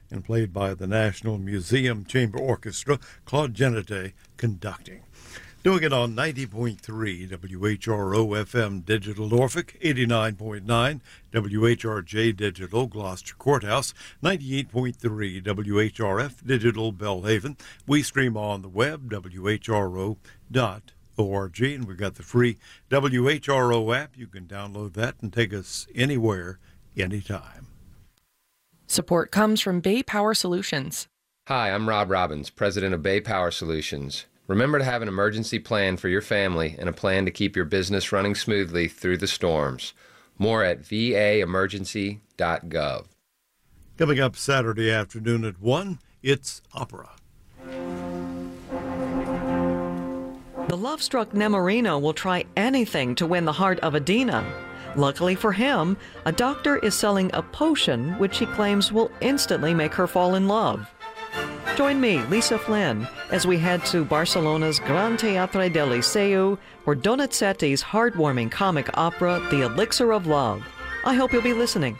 and played by the National Museum Chamber Orchestra, Claude Genete conducting. Doing it on 90.3 WHRO FM Digital Norfolk, 89.9 WHRJ Digital Gloucester Courthouse, 98.3 WHRF Digital Belhaven. We stream on the web, WHRO.org, and we've got the free WHRO app. You can download that and take us anywhere, anytime. Support comes from Bay Power Solutions. Hi, I'm Rob Robbins, president of Bay Power Solutions. Remember to have an emergency plan for your family and a plan to keep your business running smoothly through the storms. More at vaemergency.gov. Coming up Saturday afternoon at 1, it's opera. The love-struck Nemorino will try anything to win the heart of Adina. Luckily for him, a doctor is selling a potion which he claims will instantly make her fall in love. Join me, Lisa Flynn, as we head to Barcelona's Gran Teatre del Liceu, where Donizetti's heartwarming comic opera, The Elixir of Love. I hope you'll be listening.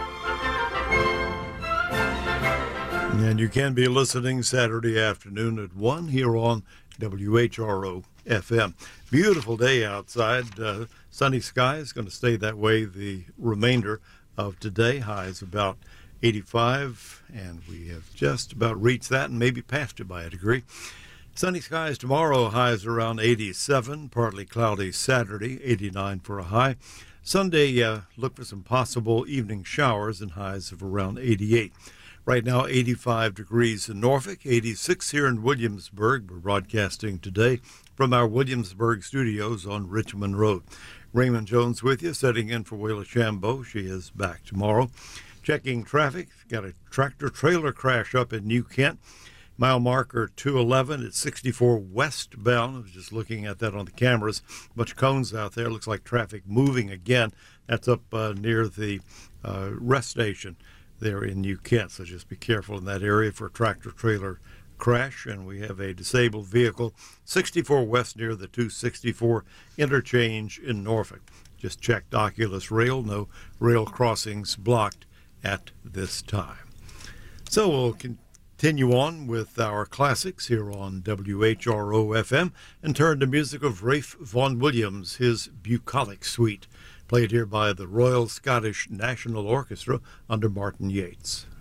And you can be listening Saturday afternoon at 1 here on WHRO FM. Beautiful day outside. Sunny skies, going to stay that way the remainder of today. Highs about 85, and we have just about reached that and maybe passed it by a degree. Sunny skies tomorrow, highs around 87, partly cloudy Saturday, 89 for a high. Sunday, look for some possible evening showers and highs of around 88. Right now, 85 degrees in Norfolk, 86 here in Williamsburg. We're broadcasting today from our Williamsburg studios on Richmond Road. Raymond Jones with you, setting in for Wayla Shambo. She is back tomorrow. Checking traffic, got a tractor-trailer crash up in New Kent. Mile marker 211 at 64 westbound. I was just looking at that on the cameras. A bunch of cones out there. Looks like traffic moving again. That's up near the rest station there in New Kent. So just be careful in that area for a tractor-trailer crash. And we have a disabled vehicle 64 west near the 264 interchange in Norfolk. Just checked Oculus Rail. No rail crossings blocked at this time. So we'll continue on with our classics here on WHRO FM and turn to music of Ralph Vaughan Williams, his Bucolic Suite, played here by the Royal Scottish National Orchestra under Martin Yates.